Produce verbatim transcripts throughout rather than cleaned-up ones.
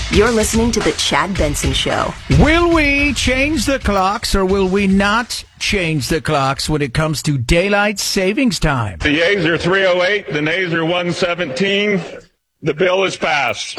You're listening to The Chad Benson Show. Will we change the clocks or will we not change the clocks when it comes to daylight savings time? The yeas are three oh eight, the nays are one seventeen. The bill is passed.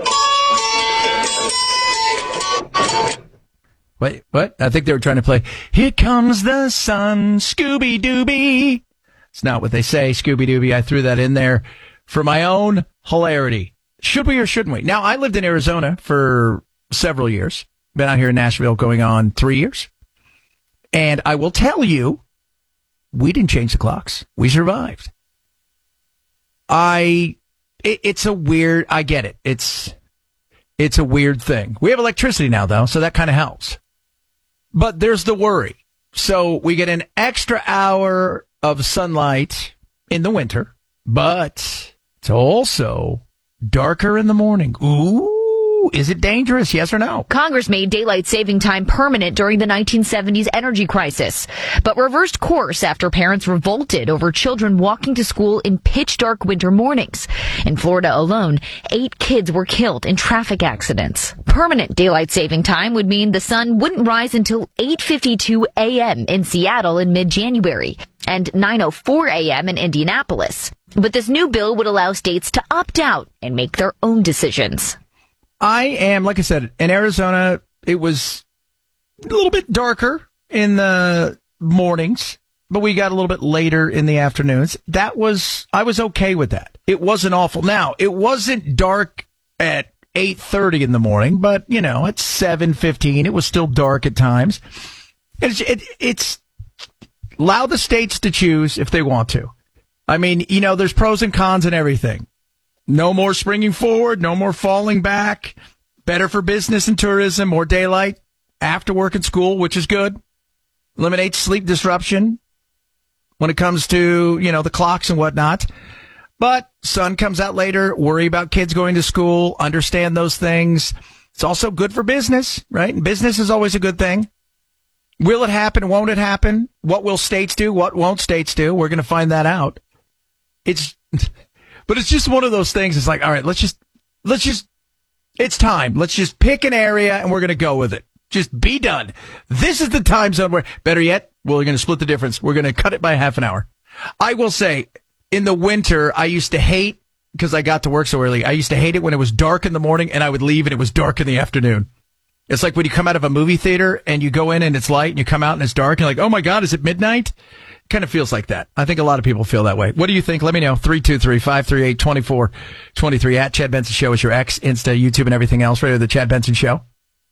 Wait, what? I think they were trying to play, Here Comes the Sun, Scooby-Dooby. It's not what they say, Scooby-Dooby. I threw that in there for my own hilarity. Should we or shouldn't we? Now, I lived in Arizona for several years. Been out here in Nashville going on three years. And I will tell you, we didn't change the clocks. We survived. I, it, it's a weird, I get it. It's, it's a weird thing. We have electricity now, though, so that kind of helps. But there's the worry. So we get an extra hour of sunlight in the winter, but it's also darker in the morning. Ooh, is it dangerous? Yes or no? Congress made daylight saving time permanent during the nineteen seventies energy crisis, but reversed course after parents revolted over children walking to school in pitch dark winter mornings. In Florida alone, eight kids were killed in traffic accidents. Permanent daylight saving time would mean the sun wouldn't rise until eight fifty-two a.m. in Seattle in mid-January and nine oh four a.m. in Indianapolis. But this new bill would allow states to opt out and make their own decisions. I am, like I said, in Arizona, it was a little bit darker in the mornings, but we got a little bit later in the afternoons. That was, I was okay with that. It wasn't awful. Now, it wasn't dark at eight thirty in the morning, but, you know, at seven fifteen, it was still dark at times. It's, it, it's allow the states to choose if they want to. I mean, you know, there's pros and cons and everything. No more springing forward, no more falling back. Better for business and tourism, more daylight after work and school, which is good. Eliminates sleep disruption when it comes to, you know, the clocks and whatnot. But sun comes out later, worry about kids going to school, understand those things. It's also good for business, right? And business is always a good thing. Will it happen? Won't it happen? What will states do? What won't states do? We're going to find that out. It's, but it's just one of those things. It's like, all right, let's just, let's just, it's time. Let's just pick an area and we're going to go with it. Just be done. This is the time zone where, better yet, we're going to split the difference. We're going to cut it by half an hour. I will say, in the winter, I used to hate, because I got to work so early, I used to hate it when it was dark in the morning and I would leave and it was dark in the afternoon. It's like when you come out of a movie theater and you go in and it's light and you come out and it's dark and you're like, oh my God, is it midnight? Kind of feels like that. I think a lot of people feel that way. What do you think? Let me know. three two three, five three eight, two four two three at Chad Benson Show is your X, Insta, YouTube, and everything else. Right, the Chad Benson Show.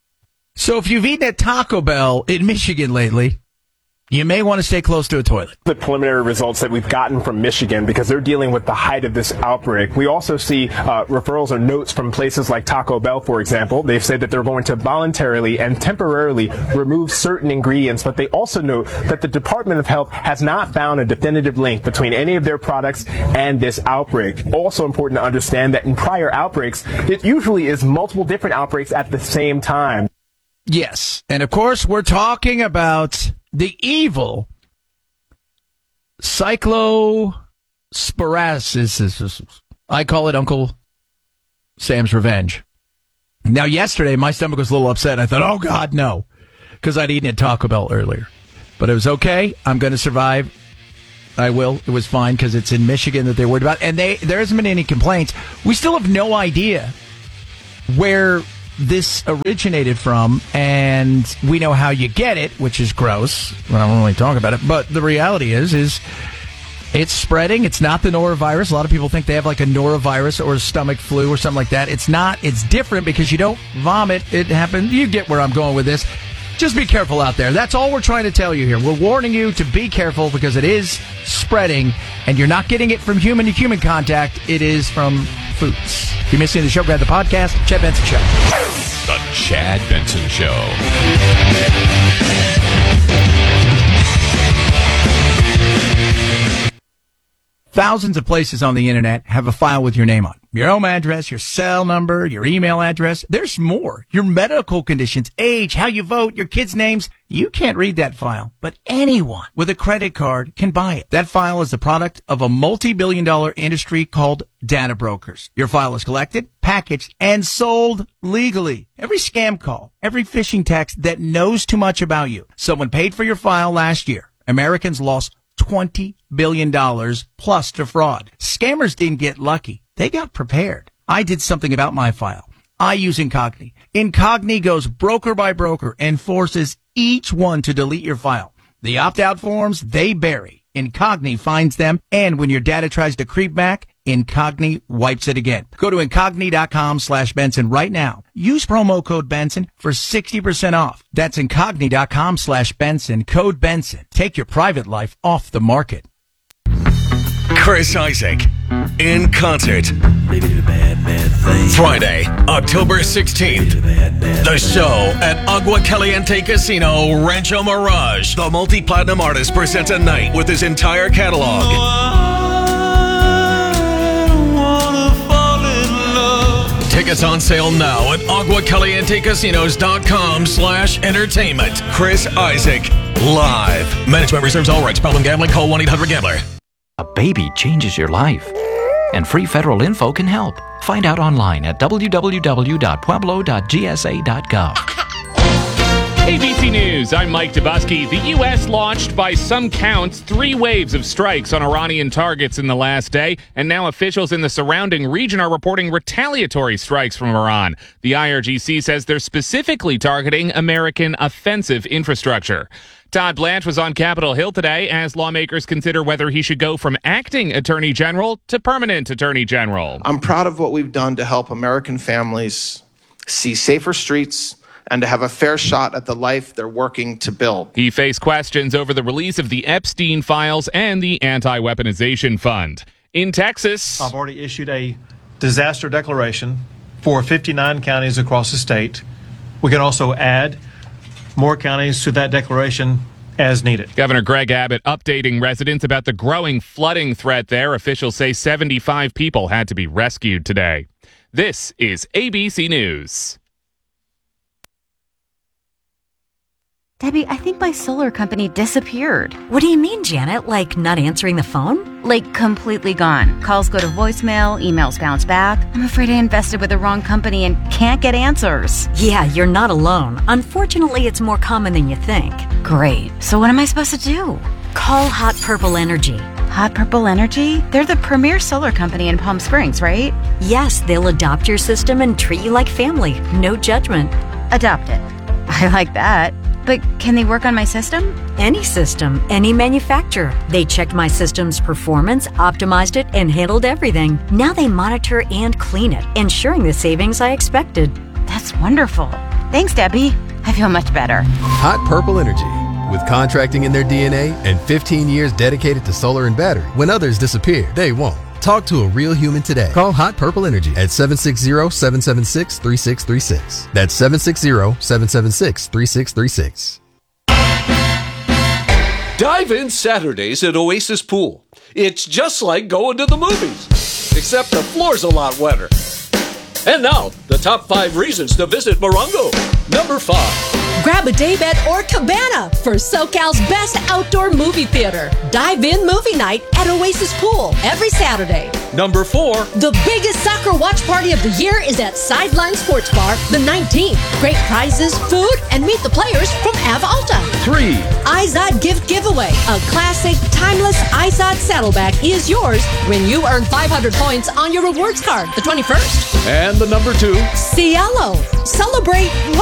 So if you've eaten at Taco Bell in Michigan lately, you may want to stay close to a toilet. The preliminary results that we've gotten from Michigan, because they're dealing with the height of this outbreak. We also see uh, referrals or notes from places like Taco Bell, for example. They've said that they're going to voluntarily and temporarily remove certain ingredients, but they also note that the Department of Health has not found a definitive link between any of their products and this outbreak. Also important to understand that in prior outbreaks, it usually is multiple different outbreaks at the same time. Yes, and of course, we're talking about the evil cyclosporiasis. I call it Uncle Sam's revenge. Now, yesterday, my stomach was a little upset. I thought, oh, God, no, because I'd eaten at Taco Bell earlier. But it was okay. I'm going to survive. I will. It was fine because it's in Michigan that they're worried about. And they there hasn't been any complaints. We still have no idea where this originated from, and we know how you get it, which is gross. I don't really talk about it, but the reality is, is it's spreading. It's not the norovirus. A lot of people think they have like a norovirus or a stomach flu or something like that. It's not. It's different because you don't vomit. It happens. You get where I'm going with this. Just be careful out there. That's all we're trying to tell you here. We're warning you to be careful because it is spreading, and you're not getting it from human to human contact. It is from foods. If you're missing the show, grab the podcast. Chad Benson Show. The Chad Benson Show. Thousands of places on the internet have a file with your name on. Your home address, your cell number, your email address. There's more. Your medical conditions, age, how you vote, your kids' names. You can't read that file, but anyone with a credit card can buy it. That file is the product of a multi-billion dollar industry called data brokers. Your file is collected, packaged, and sold legally. Every scam call, every phishing text that knows too much about you. Someone paid for your file last year. Americans lost twenty billion dollars plus to fraud. Scammers didn't get lucky. They got prepared. I did something about my file. I use Incogni. Incogni goes broker by broker and forces each one to delete your file. The opt-out forms, they bury. Incogni finds them, and when your data tries to creep back, Incogni wipes it again. Go to Incogni.com slash Benson right now. Use promo code Benson for sixty percent off. That's Incogni.com slash Benson, code Benson. Take your private life off the market. Chris Isaak in concert. Friday, October sixteenth. The show at Agua Caliente Casino, Rancho Mirage. The multi-platinum artist presents a night with his entire catalog. Tickets on sale now at aguacalientecasinos.com slash entertainment. Chris Isaak, live. Management reserves all rights. Problem gambling, call one eight hundred gambler. A baby changes your life, and free federal info can help. Find out online at w w w dot pueblo dot g s a dot gov. A B C News, I'm Mike Dubusky. The U S launched, by some counts, three waves of strikes on Iranian targets in the last day, and now officials in the surrounding region are reporting retaliatory strikes from Iran. The I R G C says they're specifically targeting American offensive infrastructure. Todd Blanche was on Capitol Hill today as lawmakers consider whether he should go from acting Attorney General to permanent Attorney General. I'm proud of what we've done to help American families see safer streets and to have a fair shot at the life they're working to build. He faced questions over the release of the Epstein files and the anti-weaponization fund. In Texas, I've already issued a disaster declaration for fifty-nine counties across the state. We can also add more counties to that declaration as needed. Governor Greg Abbott updating residents about the growing flooding threat there. Officials say seventy-five people had to be rescued today. This is A B C News. Debbie, I think my solar company disappeared. What do you mean, Janet? Like not answering the phone? Like completely gone. Calls go to voicemail, emails bounce back. I'm afraid I invested with the wrong company and can't get answers. Yeah, you're not alone. Unfortunately, it's more common than you think. Great. So what am I supposed to do? Call Hot Purple Energy. Hot Purple Energy? They're the premier solar company in Palm Springs, right? Yes, they'll adopt your system and treat you like family. No judgment. Adopt it. I like that. But can they work on my system? Any system, any manufacturer. They checked my system's performance, optimized it, and handled everything. Now they monitor and clean it, ensuring the savings I expected. That's wonderful. Thanks, Debbie. I feel much better. Hot Purple Energy. With contracting in their D N A and fifteen years dedicated to solar and battery, when others disappear, they won't. Talk to a real human today. Call Hot Purple Energy at seven six zero, seven seven six, three six three six. That's seven six zero, seven seven six, three six three six. Dive in Saturdays at Oasis Pool. It's just like going to the movies, except the floor's a lot wetter. And now, the top five reasons to visit Morongo. Number five. Grab a daybed or cabana for SoCal's best outdoor movie theater. Dive-in movie night at Oasis Pool every Saturday. Number four. The biggest soccer watch party of the year is at Sideline Sports Bar the nineteenth. Great prizes, food, and meet the players from Ave Alta. Three. iZod Gift Giveaway. A classic, timeless iZod saddleback is yours when you earn five hundred points on your rewards card the twenty-first. And the number two. Cielo. Celebrate